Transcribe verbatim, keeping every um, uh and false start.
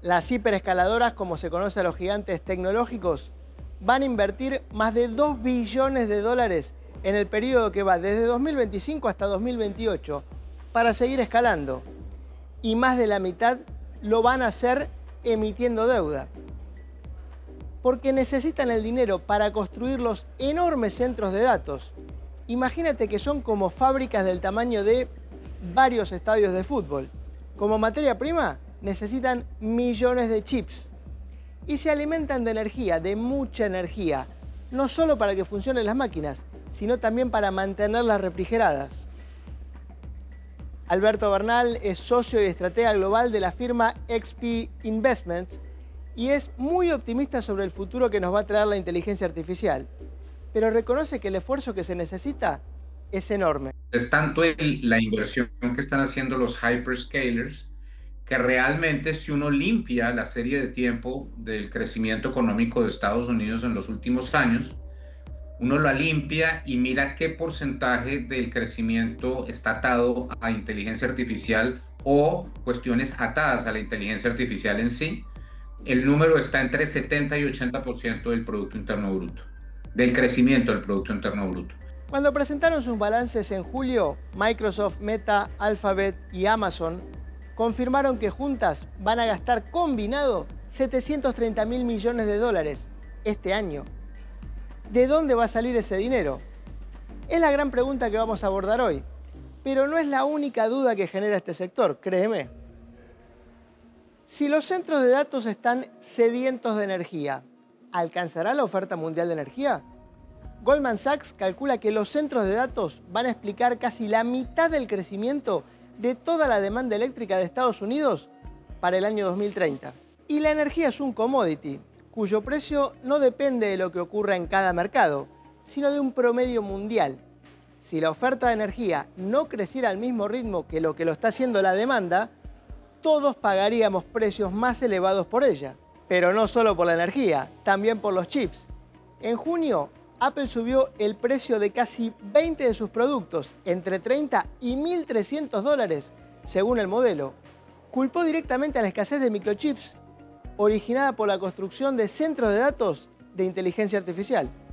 Las hiperescaladoras, como se conoce a los gigantes tecnológicos, van a invertir más de dos billones de dólares en el periodo que va desde dos mil veinticinco hasta dos mil veintiocho para seguir escalando. Y más de la mitad lo van a hacer emitiendo deuda. Porque necesitan el dinero para construir los enormes centros de datos. Imagínate que son como fábricas del tamaño de varios estadios de fútbol. Como materia prima, necesitan millones de chips. Y se alimentan de energía, de mucha energía. No solo para que funcionen las máquinas, sino también para mantenerlas refrigeradas. Alberto Bernal es socio y estratega global de la firma X P Investments y es muy optimista sobre el futuro que nos va a traer la inteligencia artificial. Pero reconoce que el esfuerzo que se necesita es enorme. Es tanto el- la inversión que están haciendo los hyperscalers que realmente si uno limpia la serie de tiempo del crecimiento económico de Estados Unidos en los últimos años, uno la limpia y mira qué porcentaje del crecimiento está atado a inteligencia artificial o cuestiones atadas a la inteligencia artificial en sí, el número está entre setenta y ochenta por ciento del Producto Interno Bruto, del crecimiento del Producto Interno Bruto. Cuando presentaron sus balances en julio, Microsoft, Meta, Alphabet y Amazon confirmaron que juntas van a gastar combinado setecientos treinta mil millones de dólares este año. ¿De dónde va a salir ese dinero? Es la gran pregunta que vamos a abordar hoy, pero no es la única duda que genera este sector, créeme. Si los centros de datos están sedientos de energía, ¿alcanzará la oferta mundial de energía? Goldman Sachs calcula que los centros de datos van a explicar casi la mitad del crecimiento de toda la demanda eléctrica de Estados Unidos para el año dos mil treinta. Y la energía es un commodity, cuyo precio no depende de lo que ocurra en cada mercado, sino de un promedio mundial. Si la oferta de energía no creciera al mismo ritmo que lo que lo está haciendo la demanda, todos pagaríamos precios más elevados por ella. Pero no solo por la energía, también por los chips. En junio, Apple subió el precio de casi veinte de sus productos, entre treinta y mil trescientos dólares, según el modelo. Culpó directamente a la escasez de microchips, originada por la construcción de centros de datos de inteligencia artificial.